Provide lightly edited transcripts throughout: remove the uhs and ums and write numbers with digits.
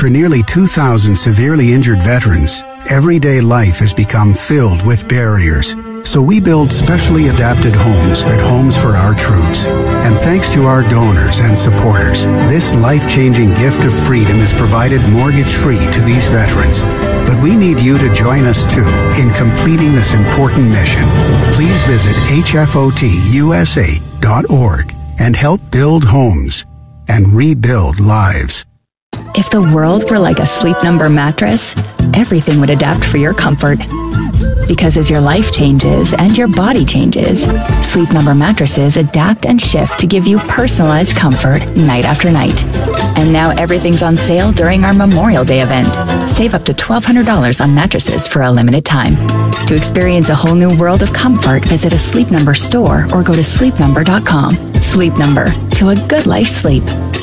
For nearly 2,000 severely injured veterans, everyday life has become filled with barriers. So we build specially adapted homes at Homes for Our Troops. And thanks to our donors and supporters, this life-changing gift of freedom is provided mortgage-free to these veterans. But we need you to join us too in completing this important mission. Please visit hfotusa.org and help build homes and rebuild lives. If the world were like a Sleep Number mattress, everything would adapt for your comfort. Because as your life changes and your body changes, Sleep Number mattresses adapt and shift to give you personalized comfort night after night. And now everything's on sale during our Memorial Day event. Save up to $1,200 on mattresses for a limited time. To experience a whole new world of comfort, visit a Sleep Number store or go to sleepnumber.com. Sleep Number, to a good life sleep.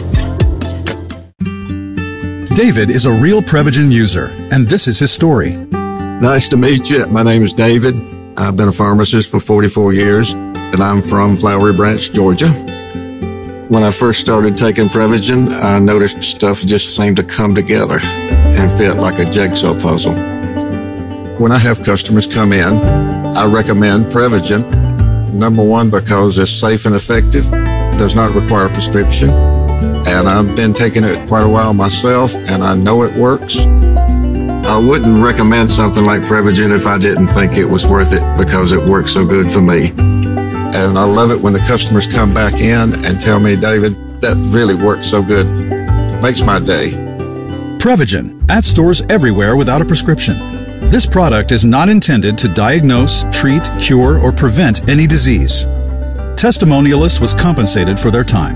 David is a real Prevagen user, and this is his story. Nice to meet you. My name is David. I've been a pharmacist for 44 years, and I'm from Flowery Branch, Georgia. When I first started taking Prevagen, I noticed stuff just seemed to come together and fit like a jigsaw puzzle. When I have customers come in, I recommend Prevagen. Number one, because it's safe and effective, does not require a prescription, and I've been taking it quite a while myself, and I know it works. I wouldn't recommend something like Prevagen if I didn't think it was worth it because it works so good for me. And I love it when the customers come back in and tell me, David, that really works so good. Makes my day. Prevagen, at stores everywhere without a prescription. This product is not intended to diagnose, treat, cure, or prevent any disease. Testimonialist was compensated for their time.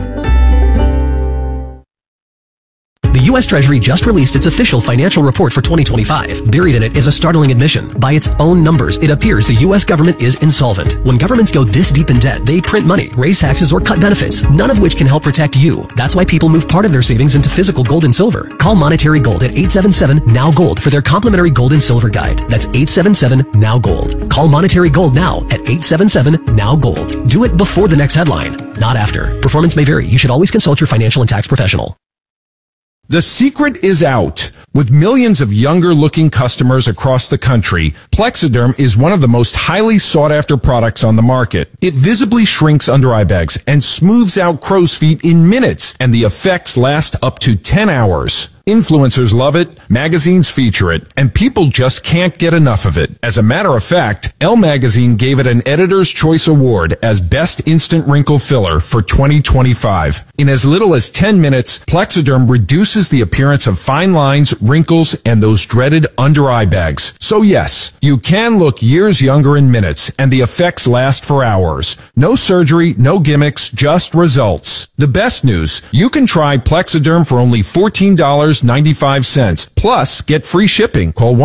The U.S. Treasury just released its official financial report for 2025. Buried in it is a startling admission. By its own numbers, it appears the U.S. government is insolvent. When governments go this deep in debt, they print money, raise taxes, or cut benefits, none of which can help protect you. That's why people move part of their savings into physical gold and silver. Call Monetary Gold at 877-NOW-GOLD for their complimentary gold and silver guide. That's 877-NOW-GOLD. Call Monetary Gold now at 877-NOW-GOLD. Do it before the next headline, not after. Performance may vary. You should always consult your financial and tax professional. The secret is out. With millions of younger-looking customers across the country, Plexiderm is one of the most highly sought-after products on the market. It visibly shrinks under-eye bags and smooths out crow's feet in minutes, and the effects last up to 10 hours. Influencers love it, magazines feature it, and people just can't get enough of it. As a matter of fact, Elle Magazine gave it an Editor's Choice Award as Best Instant Wrinkle Filler for 2025. In as little as 10 minutes, Plexiderm reduces the appearance of fine lines, wrinkles, and those dreaded under-eye bags. So yes, you can look years younger in minutes, and the effects last for hours. No surgery, no gimmicks, just results. The best news, you can try Plexiderm for only $14.95. Plus, get free shipping. Call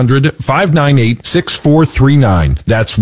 1-800-598-6439. That's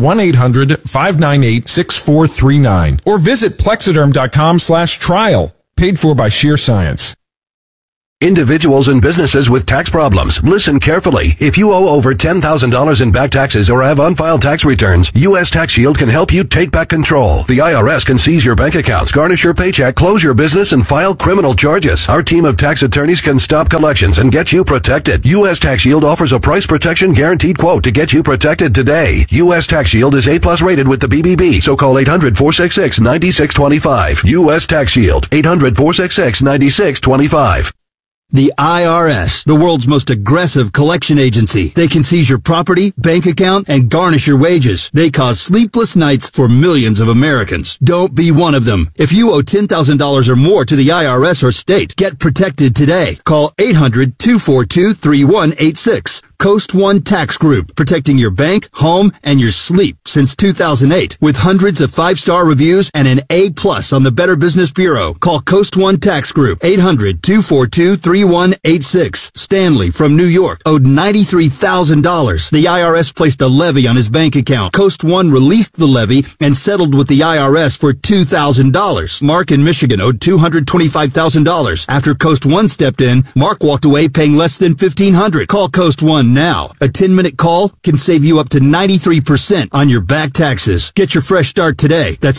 1-800-598-6439. Or visit Plexiderm.com/trial. Paid for by Sheer Science. Individuals and businesses with tax problems, listen carefully. If you owe over $10,000 in back taxes or have unfiled tax returns, U.S. Tax Shield can help you take back control. The IRS can seize your bank accounts, garnish your paycheck, close your business, and file criminal charges. Our team of tax attorneys can stop collections and get you protected. U.S. Tax Shield offers a price protection guaranteed quote to get you protected today. U.S. Tax Shield is A+ rated with the BBB, so call 800-466-9625. U.S. Tax Shield, 800-466-9625. The IRS, the world's most aggressive collection agency. They can seize your property, bank account, and garnish your wages. They cause sleepless nights for millions of Americans. Don't be one of them. If you owe $10,000 or more to the IRS or state, get protected today. Call 800-242-3186. Coast One Tax Group, protecting your bank, home, and your sleep since 2008. With hundreds of 5-star reviews and an A+ on the Better Business Bureau. Call Coast One Tax Group, 800-242-3186. Stanley from New York owed $93,000. The IRS placed a levy on his bank account. Coast One released the levy and settled with the IRS for $2,000. Mark in Michigan owed $225,000. After Coast One stepped in, Mark walked away paying less than $1,500. Call Coast One now. A 10-minute call can save you up to 93% on your back taxes. Get your fresh start today. That's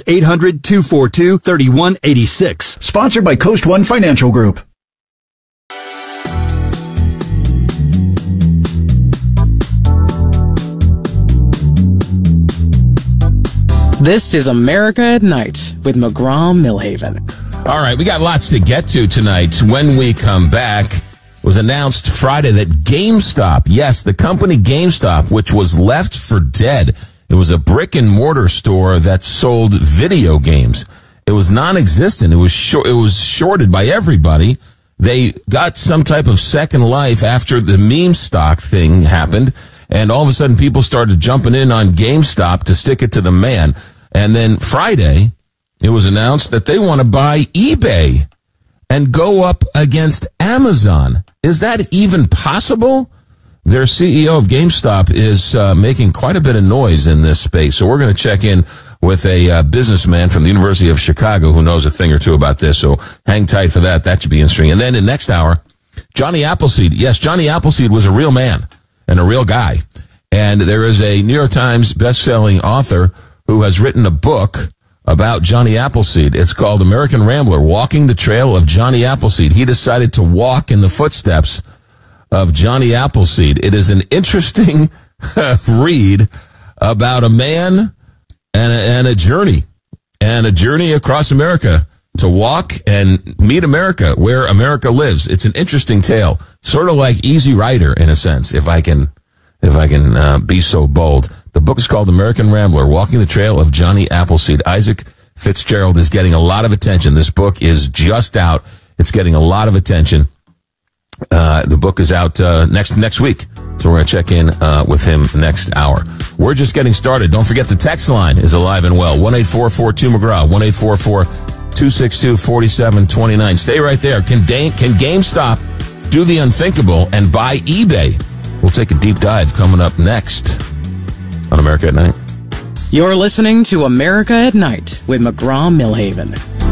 800-242-3186. Sponsored by Coast One Financial Group. This is America at Night with McGraw-Millhaven. All right, we got lots to get to tonight. When we come back, it was announced Friday that GameStop, yes, the company GameStop, which was left for dead, it was a brick and mortar store that sold video games. It was non-existent. It was shorted by everybody. They got some type of second life after the meme stock thing happened. And all of a sudden, people started jumping in on GameStop to stick it to the man. And then Friday, it was announced that they want to buy eBay and go up against Amazon. Is that even possible? Their CEO of GameStop is making quite a bit of noise in this space. So we're going to check in with a businessman from the University of Chicago who knows a thing or two about this. So hang tight for that. That should be interesting. And then in the next hour, Johnny Appleseed. Yes, Johnny Appleseed was a real man and a real guy. And there is a New York Times best-selling author who has written a book about Johnny Appleseed. It's called American Rambler, Walking the Trail of Johnny Appleseed. He decided to walk in the footsteps of Johnny Appleseed. It is an interesting read about a man and a journey across America to walk and meet America where America lives. It's an interesting tale, sort of like Easy Rider in a sense, if I can be so bold. The book is called American Rambler, Walking the Trail of Johnny Appleseed. Isaac Fitzgerald is getting a lot of attention. This book is just out. It's getting a lot of attention. The book is out next week, so we're going to check in with him next hour. We're just getting started. Don't forget the text line is alive and well. 1-844-2-McGraw, 1-844-262-4729. Stay right there. Can GameStop do the unthinkable and buy eBay? We'll take a deep dive coming up next on America at Night. You're listening to America at Night with McGraw-Millhaven.